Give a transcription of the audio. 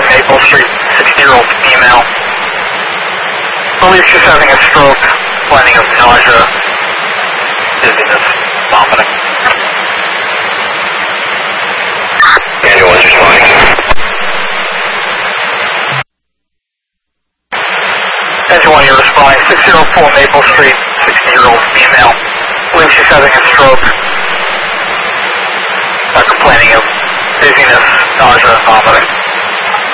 Maple Street, 60-year-old female. Believes she's having a stroke, complaining of nausea, dizziness, vomiting. Anyone's responding. Engine 1, you're responding. 604 Maple Street, 60-year-old female. Believes she's having a stroke, complaining of dizziness, nausea, vomiting.